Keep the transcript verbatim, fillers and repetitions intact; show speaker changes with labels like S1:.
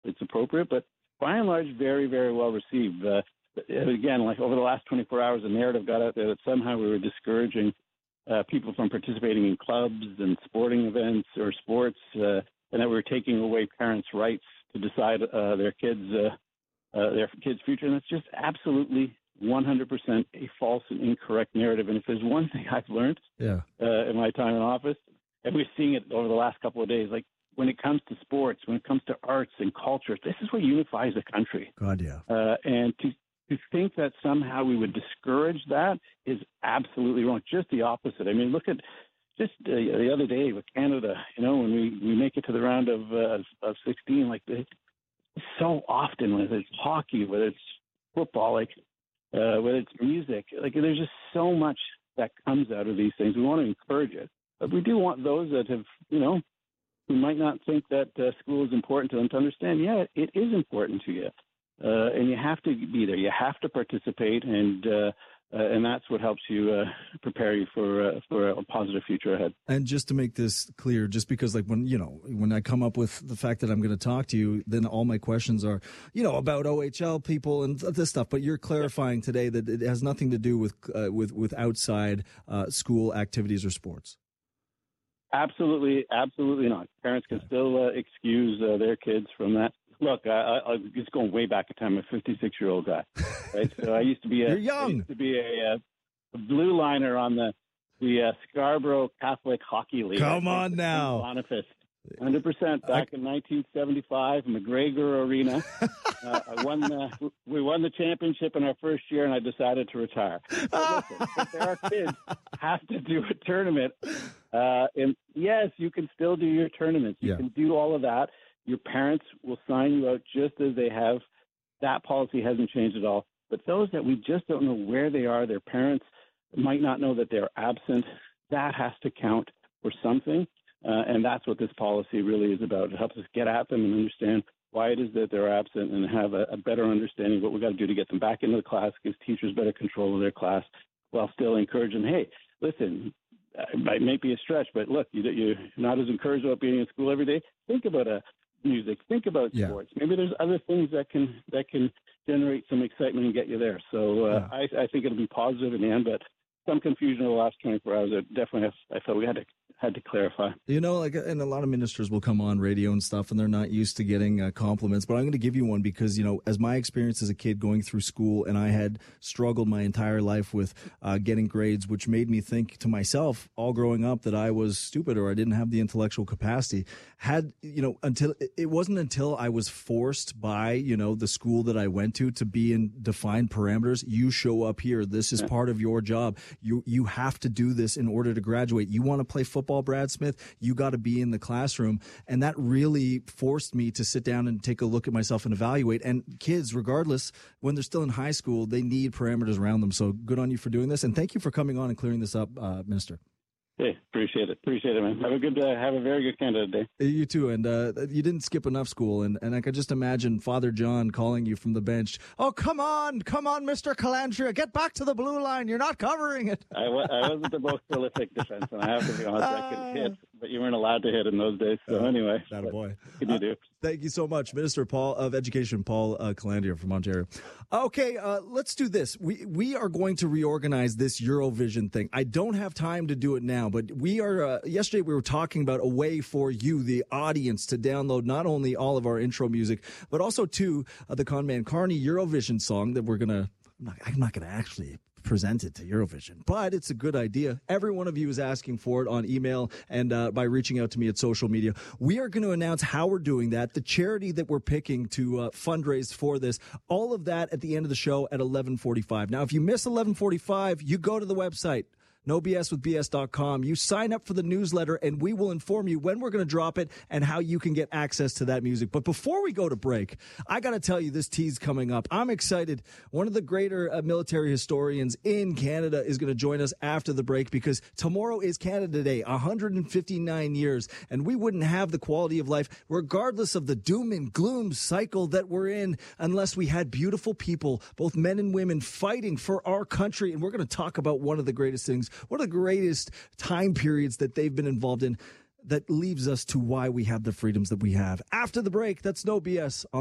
S1: it's appropriate. But by and large, very, very well received. Uh, again, like over the last twenty-four hours, the narrative got out there that somehow we were discouraging uh, people from participating in clubs and sporting events or sports, uh, and that we were taking away parents' rights to decide uh, their kids' uh, uh, their kids' future. And it's just absolutely one hundred percent a false and incorrect narrative. And if there's one thing I've learned
S2: yeah.
S1: uh, in my time in office, and we're seeing it over the last couple of days, like when it comes to sports, when it comes to arts and culture, this is what unifies the country.
S2: God, yeah.
S1: Uh, and to to think that somehow we would discourage that is absolutely wrong. Just the opposite. I mean, look at just uh, the other day with Canada, you know, when we, we make it to the round of uh, of sixteen, like they, so often, whether it's hockey, whether it's football, like uh, whether it's music, like there's just so much that comes out of these things. We want to encourage it, but we do want those that have, you know, who might not think that uh, school is important to them to understand, yeah, it is important to you. Uh, and you have to be there. You have to participate, and uh, uh, and that's what helps you uh, prepare you for uh, for a positive future ahead.
S2: And just to make this clear, just because like when you know when I come up with the fact that I'm going to talk to you, then all my questions are you know about O H L people and this stuff. But you're clarifying today that it has nothing to do with uh, with with outside uh, school activities or sports.
S1: Absolutely, absolutely not. Parents can still uh, excuse uh, their kids from that. Look, I, I, it's going way back in time. I'm a fifty-six-year-old guy, right? So I used to be a,
S2: You're young.
S1: I used to be a, a blue liner on the the uh, Scarborough Catholic Hockey League.
S2: Come on now,
S1: Boniface, one hundred percent back I... in nineteen seventy-five, McGregor Arena. uh, I won the, we won the championship in our first year, and I decided to retire. But listen, if there are kids have to do a tournament, uh, and yes, you can still do your tournaments. You
S2: yeah.
S1: can do all of that. Your parents will sign you out just as they have. That policy hasn't changed at all. But those that we just don't know where they are, their parents might not know that they're absent, that has to count for something. Uh, and that's what this policy really is about. It helps us get at them and understand why it is that they're absent and have a, a better understanding of what we've got to do to get them back into the class, gives teachers better control of their class while still encouraging, hey, listen, it might be a stretch, but look, you, you're not as encouraged about being in school every day. Think about a music. Think about
S2: yeah.
S1: sports. Maybe there's other things that can that can generate some excitement and get you there. So uh, yeah. I, I think it'll be positive in the end, but some confusion over the last twenty-four hours. I definitely have, I felt we had to had to clarify.
S2: You know, like, and a lot of ministers will come on radio and stuff, and they're not used to getting uh, compliments. But I'm going to give you one because, you know, as my experience as a kid going through school, and I had struggled my entire life with uh, getting grades, which made me think to myself all growing up that I was stupid or I didn't have the intellectual capacity. Had, you know, until it wasn't until I was forced by, you know, the school that I went to to be in defined parameters. You show up here. This is part of your job. You you have to do this in order to graduate. You want to play football, Brad Smith? You got to be in the classroom. And that really forced me to sit down and take a look at myself and evaluate. And kids, regardless, when they're still in high school, they need parameters around them. So good on you for doing this. And thank you for coming on and clearing this up, uh, Minister.
S1: Hey, appreciate it. Appreciate it, man. Have a good, uh, have a very good Canada Day.
S2: You too. And uh, you didn't skip enough school. And, and I could just imagine Father John calling you from the bench. Oh, come on. Come on, Mister Calandria. Get back to the blue line. You're not covering it.
S1: I, w- I wasn't the most prolific defenseman. I have to be honest. Uh, I could hit, but you weren't allowed to hit in those days. So uh, anyway.
S2: That a boy.
S1: What can you do?
S2: Uh, thank you so much, Minister Paul of Education, Paul uh, Calandria from Ontario. Okay, uh, let's do this. We we are going to reorganize this Eurovision thing. I don't have time to do it now, but we are. Uh, yesterday we were talking about a way for you, the audience, to download not only all of our intro music, but also to uh, the Conman Carney Eurovision song that we're gonna. I'm not, I'm not gonna actually present it to Eurovision, but it's a good idea. Every one of you is asking for it on email and uh, by reaching out to me at social media. We are going to announce how we're doing that, the charity that we're picking to uh, fundraise for this, all of that at the end of the show at eleven forty-five. Now, if you miss eleven forty-five, you go to the website. no b s with b s dot com. You sign up for the newsletter, and we will inform you when we're going to drop it and how you can get access to that music. But before we go to break, I got to tell you, this tea's coming up. I'm excited. One of the greater uh, military historians in Canada is going to join us after the break because tomorrow is Canada Day, one hundred fifty-nine years, and we wouldn't have the quality of life regardless of the doom and gloom cycle that we're in unless we had beautiful people, both men and women, fighting for our country. And we're going to talk about one of the greatest things, one of the greatest time periods that they've been involved in that leads us to why we have the freedoms that we have. After the break, that's No B S.